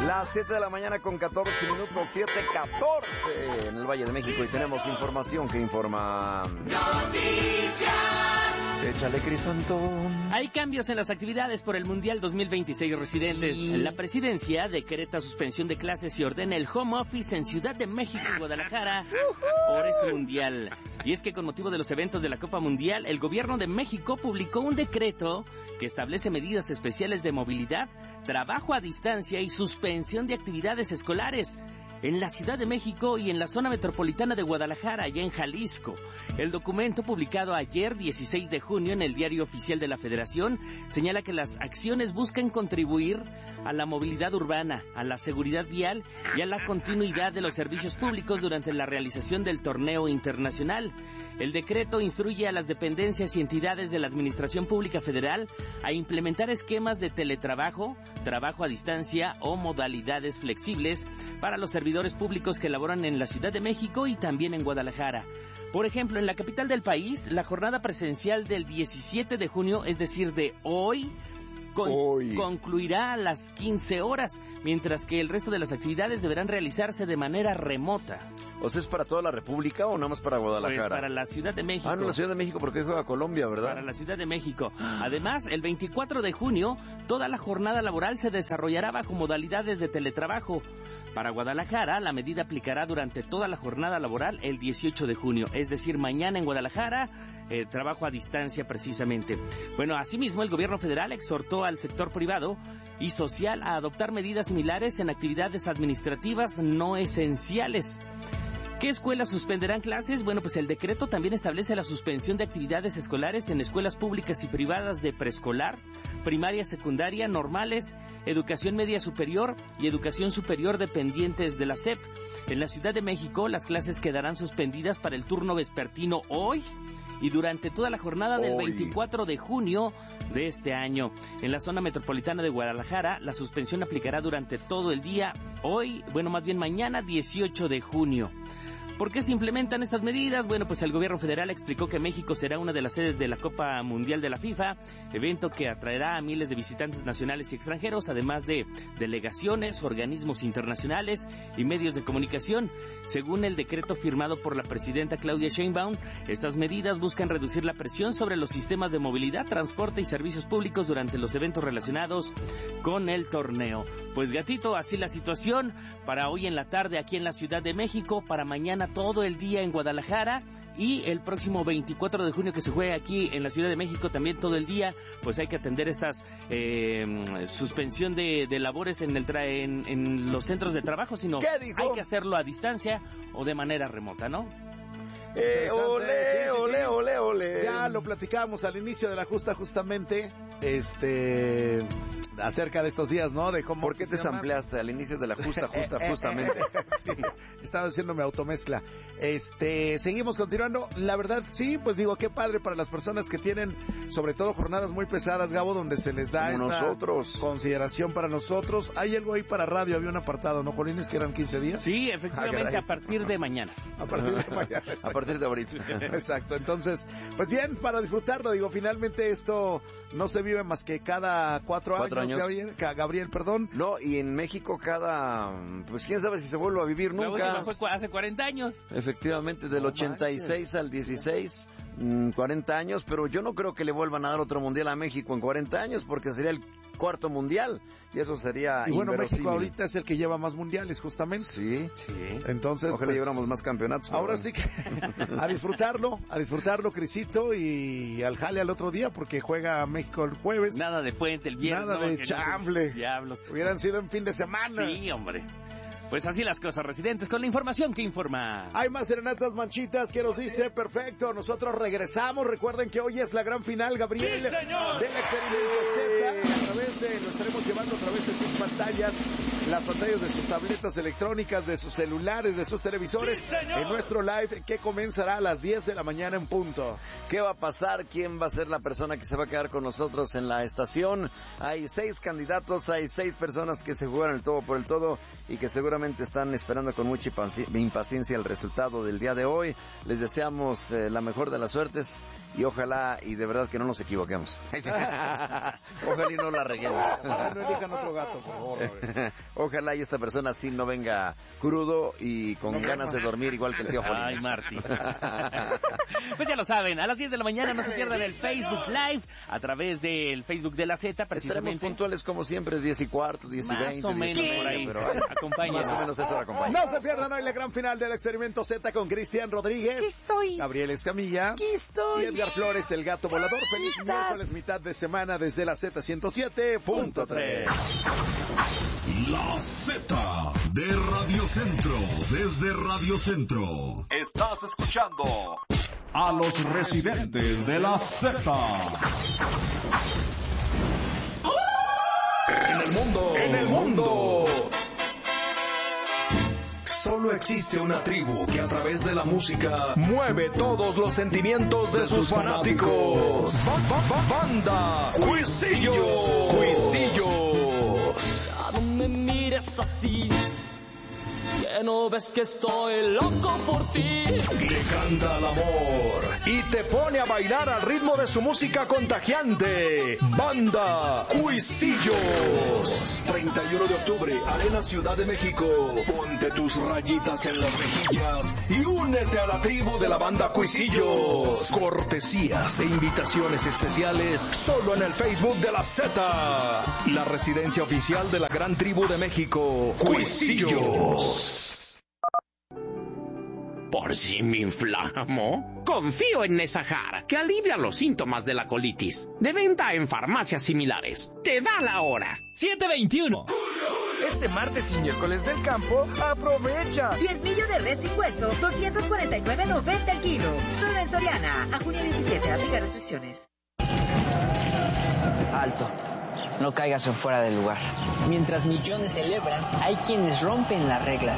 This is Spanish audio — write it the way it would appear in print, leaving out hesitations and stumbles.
Las 7 de la mañana con 14 minutos, 7:14 en el Valle de México, y tenemos información que informa. Noticias. Échale, Crisantón. Hay cambios en las actividades por el Mundial 2026, residentes. Sí. La presidencia decreta suspensión de clases y ordena el home office en Ciudad de México y Guadalajara por este mundial. Y es que con motivo de los eventos de la Copa Mundial, el gobierno de México publicó un decreto que establece medidas especiales de movilidad, trabajo a distancia y suspensión de actividades escolares en la Ciudad de México y en la zona metropolitana de Guadalajara, allá en Jalisco. El documento, publicado ayer, 16 de junio, en el Diario Oficial de la Federación, señala que las acciones buscan contribuir a la movilidad urbana, a la seguridad vial y a la continuidad de los servicios públicos durante la realización del torneo internacional. El decreto instruye a las dependencias y entidades de la Administración Pública Federal a implementar esquemas de teletrabajo, trabajo a distancia o modalidades flexibles para los servidores públicos que laboran en la Ciudad de México y también en Guadalajara. Por ejemplo, en la capital del país, la jornada presencial del 17 de junio, es decir, de hoy, concluirá a las 15 horas, mientras que el resto de las actividades deberán realizarse de manera remota. O sea, ¿es para toda la República o nada más para Guadalajara? Pues para la Ciudad de México. Ah, no, la Ciudad de México, porque juega Colombia, ¿verdad? Para la Ciudad de México. Además, el 24 de junio, toda la jornada laboral se desarrollará bajo modalidades de teletrabajo. Para Guadalajara, la medida aplicará durante toda la jornada laboral el 18 de junio, es decir, mañana en Guadalajara, trabajo a distancia precisamente. Bueno, asimismo, el gobierno federal exhortó al sector privado y social a adoptar medidas similares en actividades administrativas no esenciales. ¿Qué escuelas suspenderán clases? Bueno, pues el decreto también establece la suspensión de actividades escolares en escuelas públicas y privadas de preescolar, primaria, secundaria, normales, educación media superior y educación superior dependientes de la SEP. En la Ciudad de México, las clases quedarán suspendidas para el turno vespertino hoy y durante toda la jornada del 24 de junio de este año. En la zona metropolitana de Guadalajara, la suspensión aplicará durante todo el día hoy, bueno, más bien mañana, 18 de junio. ¿Por qué se implementan estas medidas? Bueno, pues el gobierno federal explicó que México será una de las sedes de la Copa Mundial de la FIFA, evento que atraerá a miles de visitantes nacionales y extranjeros, además de delegaciones, organismos internacionales y medios de comunicación. Según el decreto firmado por la presidenta Claudia Sheinbaum, estas medidas buscan reducir la presión sobre los sistemas de movilidad, transporte y servicios públicos durante los eventos relacionados con el torneo. Pues gatito, así la situación para hoy en la tarde aquí en la Ciudad de México, para mañana todo el día en Guadalajara y el próximo 24 de junio que se juegue aquí en la Ciudad de México también todo el día. Pues hay que atender estas suspensión de labores en los centros de trabajo, sino hay que hacerlo a distancia o de manera remota, ¿no? Ole. Ya lo platicábamos al inicio de la justamente, acerca de estos días, ¿no? De cómo. ¿Por qué te sampleaste al inicio de la justamente? Sí, estaba haciéndome automezcla. Seguimos continuando. La verdad, sí, pues digo, qué padre para las personas que tienen, sobre todo, jornadas muy pesadas, Gabo, donde se les da esta consideración para nosotros. Hay algo ahí para radio, había un apartado, ¿no, Jolines, que eran 15 días? Sí, efectivamente, a partir de mañana. A partir de mañana. A partir de ahorita. Exacto, entonces, pues bien, para disfrutarlo, digo, finalmente esto no se vive más que cada 4 años. Gabriel, perdón. No, y en México pues quién sabe si se vuelve a vivir nunca. La última fue hace 40 años. Efectivamente, del 86 al 16, 40 años, pero yo no creo que le vuelvan a dar otro mundial a México en 40 años, porque sería el cuarto mundial, y eso sería y bueno, inverosímil. México ahorita es el que lleva más mundiales, justamente. Sí. Entonces, ojalá lleváramos más campeonatos. Ahora sí que a disfrutarlo, Crisito, y al jale al otro día, porque juega México el jueves. Nada de puente el viernes. Nada de chanfle. Diablos. Hubieran sido en fin de semana. Sí, hombre. Pues así las cosas, residentes, con la información que informa. Hay más serenatas manchitas que nos dice, perfecto, nosotros regresamos. Recuerden que hoy es la gran final, Gabriel, ¡sí, señor! Del experimento Z. A través de, lo estaremos llevando a través de sus pantallas, las pantallas de sus tabletas electrónicas, de sus celulares, de sus televisores, ¡sí, señor! en nuestro live que comenzará a las 10 de la mañana en punto. ¿Qué va a pasar? ¿Quién va a ser la persona que se va a quedar con nosotros en la estación? Hay 6 candidatos, hay 6 personas que se juegan el todo por el todo y que seguramente seguramente están esperando con mucha impaciencia el resultado del día de hoy. Les deseamos la mejor de las suertes y ojalá y de verdad que no nos equivoquemos. Ojalá y no la reguemos. No elijan otro gato, por favor. Ojalá y esta persona sí no venga crudo y con ganas de dormir igual que el tío Juan. Ay, Marty. Pues ya lo saben, a las 10 de la mañana no se pierdan el Facebook Live a través del Facebook de la Z, precisamente. Estaremos puntuales como siempre, 10:15, 10:20. Más o menos por ahí. Pero acompáñenos. Más o menos eso acompaña. No se pierdan hoy la gran final del Experimento Z con Cristian Rodríguez. Aquí estoy. Gabriel Escamilla. Aquí estoy. Y Edgar Flores, el gato volador. Feliz miércoles, mitad de semana desde la Z107.3. La Z de Radio Centro, desde Radio Centro. Estás escuchando a los residentes de la Z. En el mundo. Solo existe una tribu que a través de la música mueve todos los sentimientos de sus fanáticos. Banda Cuisillos. Ya no me mires así, que no ves que estoy loco por ti. Le canta al amor y te pone a bailar al ritmo de su música contagiante. Banda Cuisillos. 31 de octubre, Arena Ciudad de México. Ponte tus rayitas en las mejillas y únete a la tribu de la Banda Cuisillos. Cortesías e invitaciones especiales solo en el Facebook de la Z. La residencia oficial de la gran tribu de México, Cuisillos. Por si me inflamo, confío en Nesahar, que alivia los síntomas de la colitis. De venta en farmacias similares. Te da la hora. 7:21. Este martes y miércoles del campo, aprovecha. Diezmillo de res sin hueso, 249.90 el kilo. Solo en Soriana. A junio 17, aplica restricciones. Alto. No caigas en fuera del lugar. Mientras millones celebran, hay quienes rompen las reglas.